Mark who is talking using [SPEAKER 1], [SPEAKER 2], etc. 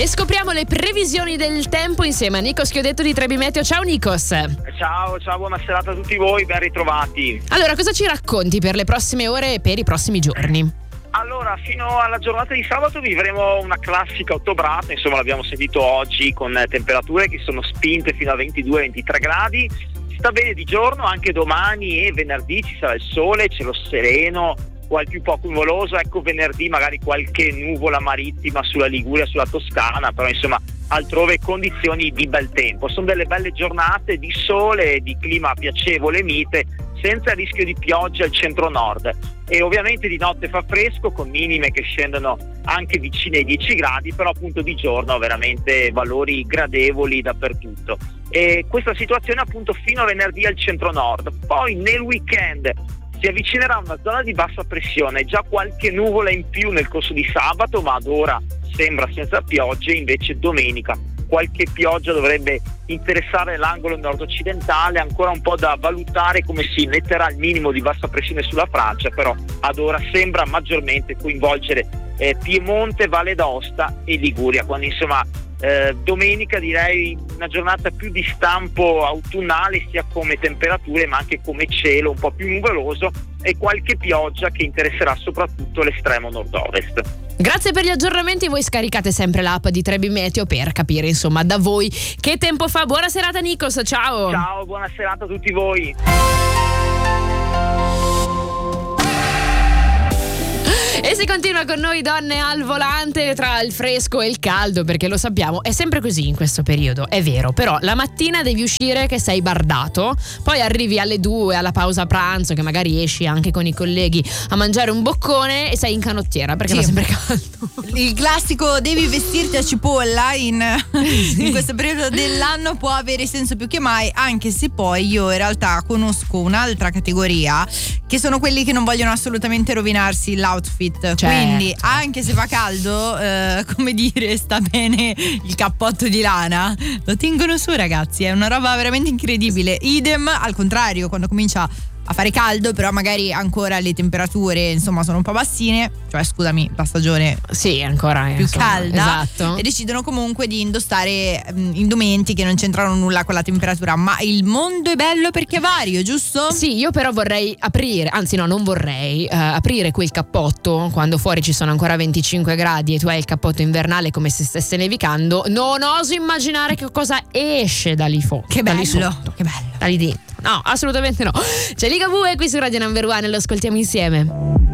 [SPEAKER 1] scopriamo le previsioni del tempo insieme a Nikos Chiodetto di Trebi Meteo. Ciao Nikos.
[SPEAKER 2] Ciao, buona serata a tutti voi, ben ritrovati.
[SPEAKER 1] Allora, cosa ci racconti per le prossime ore e per i prossimi giorni?
[SPEAKER 2] Allora, fino alla giornata di sabato vivremo una classica ottobrata, insomma l'abbiamo sentito oggi, con temperature che sono spinte fino a 22-23 gradi. Sta bene di giorno, anche domani e venerdì ci sarà il sole, cielo sereno o al più poco nuvoloso. Ecco, venerdì magari qualche nuvola marittima sulla Liguria, sulla Toscana, però insomma altrove condizioni di bel tempo. Sono delle belle giornate di sole, di clima piacevole, mite, senza rischio di pioggia al centro-nord, e ovviamente di notte fa fresco con minime che scendono anche vicine ai 10 gradi, però appunto di giorno veramente valori gradevoli dappertutto. E questa situazione appunto fino a venerdì al centro-nord. Poi nel weekend si avvicinerà una zona di bassa pressione, già qualche nuvola in più nel corso di sabato, ma ad ora sembra senza piogge. Invece domenica qualche pioggia dovrebbe interessare l'angolo nord-occidentale, ancora un po' da valutare come si metterà il minimo di bassa pressione sulla Francia, però ad ora sembra maggiormente coinvolgere Piemonte, Valle d'Aosta e Liguria, quando insomma domenica direi una giornata più di stampo autunnale, sia come temperature ma anche come cielo un po' più nuvoloso, e qualche pioggia che interesserà soprattutto l'estremo nord-ovest.
[SPEAKER 1] Grazie per gli aggiornamenti. Voi scaricate sempre l'app di Trebi Meteo per capire insomma da voi che tempo fa. Buona serata Nikos, ciao.
[SPEAKER 2] Ciao, buona serata a tutti voi.
[SPEAKER 1] E si continua con noi donne al volante tra il fresco e il caldo, perché lo sappiamo, è sempre così in questo periodo, è vero, però la mattina devi uscire che sei bardato, poi arrivi alle 2 alla pausa pranzo, che magari esci anche con i colleghi a mangiare un boccone e sei in canottiera perché fa sempre caldo.
[SPEAKER 3] Il classico devi vestirti a cipolla in questo periodo dell'anno può avere senso più che mai, anche se poi io in realtà conosco un'altra categoria che sono quelli che non vogliono assolutamente rovinarsi l'outfit.
[SPEAKER 1] Certo.
[SPEAKER 3] Quindi anche se fa caldo, come dire, sta bene il cappotto di lana, lo tengono su, ragazzi, è una roba veramente incredibile. Idem al contrario, quando comincia a fare caldo, però magari ancora le temperature insomma sono un po' bassine, cioè scusami, la stagione
[SPEAKER 1] sì, ancora
[SPEAKER 3] più
[SPEAKER 1] insomma,
[SPEAKER 3] calda,
[SPEAKER 1] esatto.
[SPEAKER 3] E decidono comunque di indossare indumenti che non c'entrano nulla con la temperatura. Ma il mondo è bello perché è vario, giusto?
[SPEAKER 1] Sì, io però vorrei aprire, anzi no, non vorrei aprire quel cappotto quando fuori ci sono ancora 25 gradi e tu hai il cappotto invernale come se stesse nevicando. Non oso immaginare che cosa esce da lì fuori.
[SPEAKER 3] Che bello,
[SPEAKER 1] da lì sotto,
[SPEAKER 3] che bello.
[SPEAKER 1] da lì dentro. No, assolutamente no. C'è Ligabue qui su Radio Number One e lo ascoltiamo insieme.